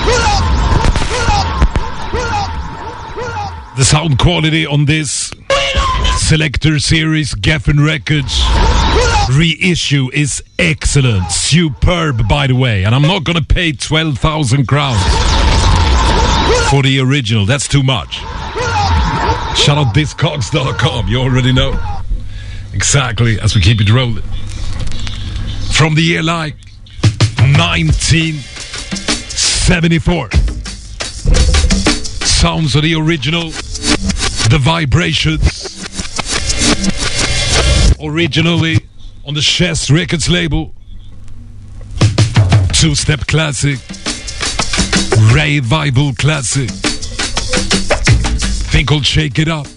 The sound quality on this Selector Series Geffen Records reissue is excellent, superb by the way, and I'm not gonna pay 12,000 crowns for the original, that's too much. Shout out Discogs.com, you already know exactly as we keep it rolling. From the year like 1974. Sounds of the original, the vibrations. Originally on the Chess Records label. Two-step classic. Revival classic. Thing called Shake It Up.